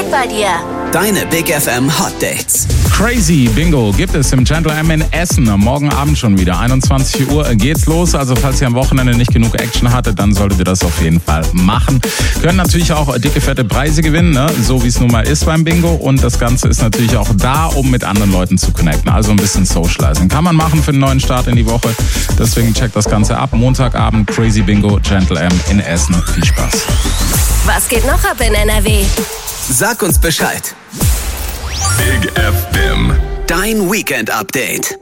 bei dir. Deine Big FM Hot Dates. Crazy Bingo gibt es im Gentle M in Essen. Morgen Abend schon wieder. 21 Uhr geht's los. Also falls ihr am Wochenende nicht genug Action hattet, dann solltet ihr das auf jeden Fall machen. Können natürlich auch dicke, fette Preise gewinnen, ne? So wie es nun mal ist beim Bingo. Und das Ganze ist natürlich auch da, um mit anderen Leuten zu connecten. Also ein bisschen Socializing. Kann man machen für einen neuen Start in die Woche. Deswegen checkt das Ganze ab. Montagabend Crazy Bingo Gentle M in Essen. Viel Spaß. Was geht noch ab in NRW? Sag uns Bescheid. Big FM. Dein Weekend-Update.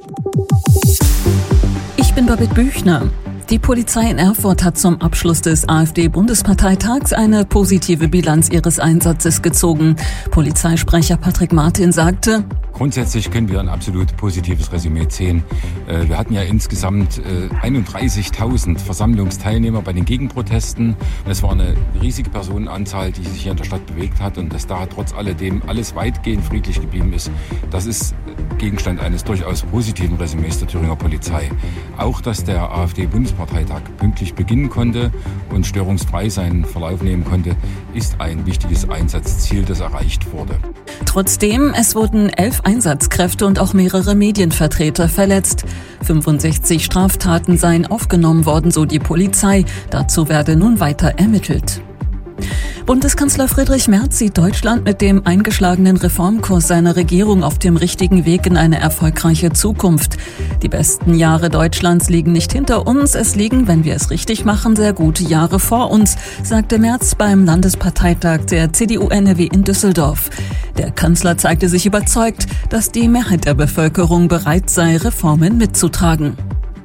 Ich bin Babette Büchner. Die Polizei in Erfurt hat zum Abschluss des AfD-Bundesparteitags eine positive Bilanz ihres Einsatzes gezogen. Polizeisprecher Patrick Martin sagte: Grundsätzlich können wir ein absolut positives Resümee ziehen. Wir hatten ja insgesamt 31.000 Versammlungsteilnehmer bei den Gegenprotesten. Es war eine riesige Personenanzahl, die sich hier in der Stadt bewegt hat. Und dass da trotz alledem alles weitgehend friedlich geblieben ist, das ist Gegenstand eines durchaus positiven Resümees der Thüringer Polizei. Auch, dass der AfD-Bundesparteitag pünktlich beginnen konnte und störungsfrei seinen Verlauf nehmen konnte, ist ein wichtiges Einsatzziel, das erreicht wurde. Trotzdem, es wurden 11 Einsatzkräfte und auch mehrere Medienvertreter verletzt. 65 Straftaten seien aufgenommen worden, so die Polizei. Dazu werde nun weiter ermittelt. Bundeskanzler Friedrich Merz sieht Deutschland mit dem eingeschlagenen Reformkurs seiner Regierung auf dem richtigen Weg in eine erfolgreiche Zukunft. Die besten Jahre Deutschlands liegen nicht hinter uns, es liegen, wenn wir es richtig machen, sehr gute Jahre vor uns, sagte Merz beim Landesparteitag der CDU NRW in Düsseldorf. Der Kanzler zeigte sich überzeugt, dass die Mehrheit der Bevölkerung bereit sei, Reformen mitzutragen.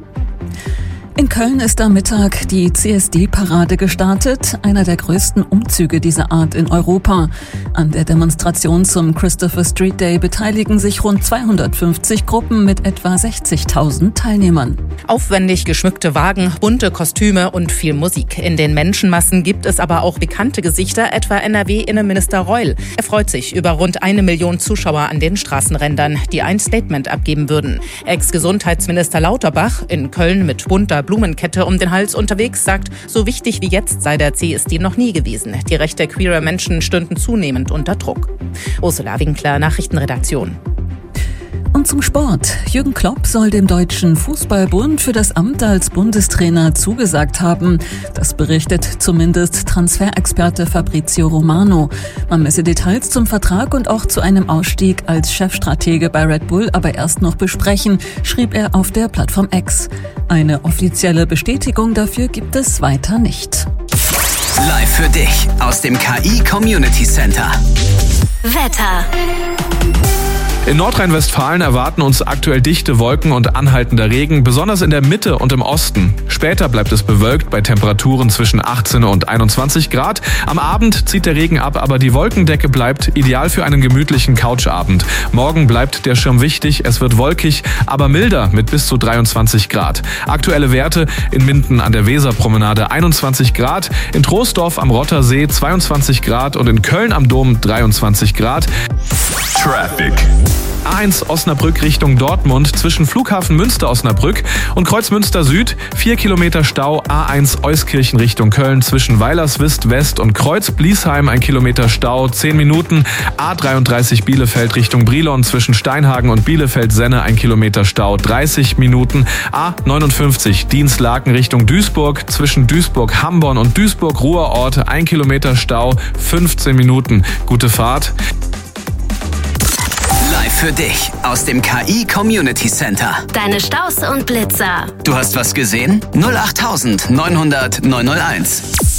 In Köln ist am Mittag die CSD-Parade gestartet, einer der größten Umzüge dieser Art in Europa. An der Demonstration zum Christopher Street Day beteiligen sich rund 250 Gruppen mit etwa 60.000 Teilnehmern. Aufwendig geschmückte Wagen, bunte Kostüme und viel Musik. In den Menschenmassen gibt es aber auch bekannte Gesichter, etwa NRW-Innenminister Reul. Er freut sich über rund 1 Million Zuschauer an den Straßenrändern, die ein Statement abgeben würden. Ex-Gesundheitsminister Lauterbach, in Köln mit bunter Blumenkette um den Hals unterwegs, sagt, so wichtig wie jetzt sei der CSD noch nie gewesen. Die Rechte queerer Menschen stünden zunehmend unter Druck. Ursula Winkler, Nachrichtenredaktion. Und zum Sport. Jürgen Klopp soll dem Deutschen Fußballbund für das Amt als Bundestrainer zugesagt haben. Das berichtet zumindest Transferexperte Fabrizio Romano. Man müsse Details zum Vertrag und auch zu einem Ausstieg als Chefstratege bei Red Bull aber erst noch besprechen, schrieb er auf der Plattform X. Eine offizielle Bestätigung dafür gibt es weiter nicht. Live für dich aus dem KI Community Center. Wetter. In Nordrhein-Westfalen erwarten uns aktuell dichte Wolken und anhaltender Regen, besonders in der Mitte und im Osten. Später bleibt es bewölkt bei Temperaturen zwischen 18 und 21 Grad. Am Abend zieht der Regen ab, aber die Wolkendecke bleibt ideal für einen gemütlichen Couchabend. Morgen bleibt der Schirm wichtig, es wird wolkig, aber milder mit bis zu 23 Grad. Aktuelle Werte: in Minden an der Weserpromenade 21 Grad, in Troisdorf am Rottersee 22 Grad und in Köln am Dom 23 Grad. Traffic. A1 Osnabrück Richtung Dortmund zwischen Flughafen Münster-Osnabrück und Kreuzmünster Süd 4 Kilometer Stau. A1 Euskirchen Richtung Köln zwischen Weilerswist West und Kreuz-Bliesheim 1 Kilometer Stau, 10 Minuten. A33 Bielefeld Richtung Brilon zwischen Steinhagen und Bielefeld-Senne 1 Kilometer Stau, 30 Minuten. A59 Dienstlaken Richtung Duisburg zwischen Duisburg-Hamborn und Duisburg-Ruhrort 1 Kilometer Stau, 15 Minuten. Gute Fahrt. Live für dich aus dem KI Community Center. Deine Staus und Blitzer. Du hast was gesehen? 08900 901.